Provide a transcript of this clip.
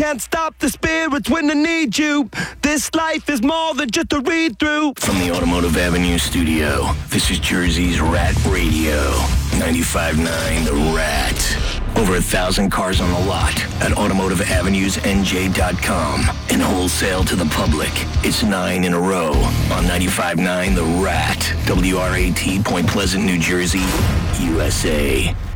Can't stop the spirits when they need you. This life is more than just a read-through. From the Automotive Avenue studio, this is Jersey's Rat Radio. 95.9 The Rat. Over 1,000 cars on the lot at automotiveavenuesnj.com and wholesale to the public. It's 9 in a row on 95.9 The Rat. WRAT, Point Pleasant, New Jersey, USA.